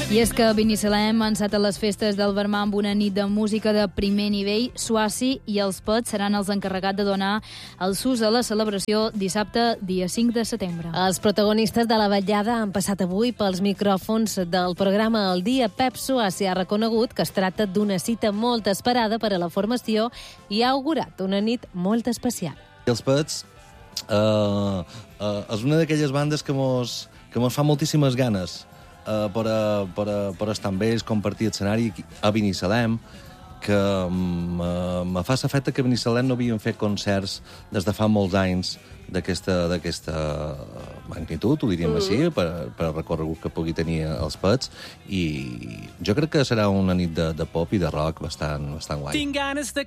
I és que Binissalem ha enceta les festes del Vermà amb una nit de música de primer nivell. Suassi i els Pets seran els encarregats de donar el sus a la celebració dissabte, dia 5 de setembre. Els protagonistes de la vetllada han passat avui pels micròfons del programa El Dia. Pep Suassi ha reconegut que es tracta d'una cita molt esperada per a la formació i ha augurat una nit molt especial. Els Pets és una d'aquelles bandes que mos fa moltíssimes ganes per estar amb ells, compartir escenari a Binissalem, que me fa l'efecte que a Binissalem no havien fet concerts des de fa molts anys d'aquesta magnitud, ho diríem així, per al recorregut que pugui tenir els Pets, i jo crec que serà una nit de pop i de rock bastant guai. Tinc ganes de